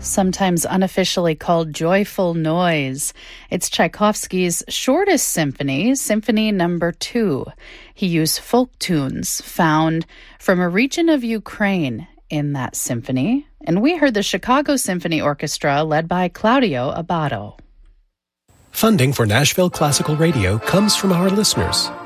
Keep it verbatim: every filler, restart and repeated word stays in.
sometimes unofficially called Joyful Noise. It's Tchaikovsky's shortest symphony, Symphony Number Two. He used folk tunes found from a region of Ukraine in that symphony, and we heard the Chicago Symphony Orchestra led by Claudio Abbado. Funding for Nashville Classical Radio comes from our listeners